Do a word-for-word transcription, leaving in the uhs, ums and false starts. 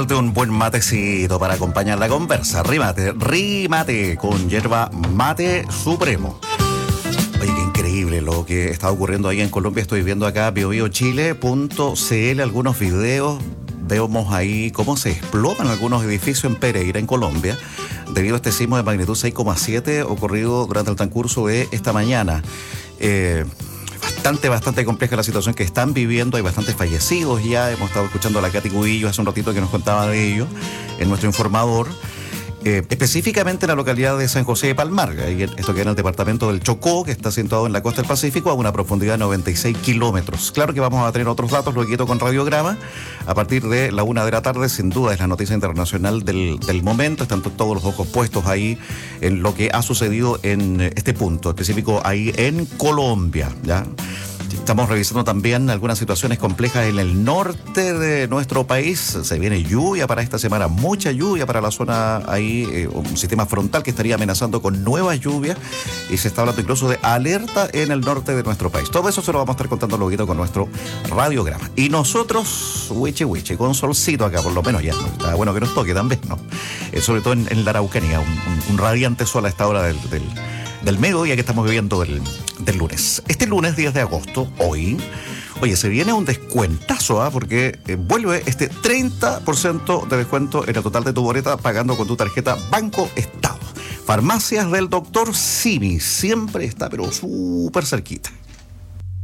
Un buen matecito para acompañar la conversa. Rímate, rímate con yerba mate supremo. Oye, qué increíble lo que está ocurriendo ahí en Colombia. Estoy viendo acá bio bio chile punto c l algunos videos. Vemos ahí cómo se explotan algunos edificios en Pereira, en Colombia, debido a este sismo de magnitud seis coma siete ocurrido durante el transcurso de esta mañana. Eh... Bastante, bastante compleja la situación que están viviendo. Hay bastantes fallecidos ya. Hemos estado escuchando a la Katy Cubillo hace un ratito que nos contaba de ello en nuestro informador. Eh, específicamente en la localidad de San José de Palmar. Esto queda en el departamento del Chocó, que está situado en la costa del Pacífico a una profundidad de noventa y seis kilómetros. Claro que vamos a tener otros datos, lo quito con radiograma, a partir de la una de la tarde. Sin duda es la noticia internacional del, del momento. Están todos los ojos puestos ahí en lo que ha sucedido en este punto específico ahí en Colombia, ¿ya? Estamos revisando también algunas situaciones complejas en el norte de nuestro país. Se viene lluvia para esta semana, mucha lluvia para la zona ahí, eh, un sistema frontal que estaría amenazando con nuevas lluvias y se está hablando incluso de alerta en el norte de nuestro país. Todo eso se lo vamos a estar contando luego con nuestro radiograma. Y nosotros, huiche huiche, con solcito acá, por lo menos ya, ¿no? Está bueno que nos toque también, ¿no? Eh, sobre todo en, en la Araucanía, un, un, un radiante sol a esta hora del... del del mediodía que estamos viviendo del, del lunes. Este lunes diez de agosto, hoy, oye, se viene un descuentazo, ¿ah? Porque eh, vuelve este treinta por ciento de descuento en el total de tu boleta pagando con tu tarjeta Banco Estado. Farmacias del doctor Simi, siempre está pero súper cerquita.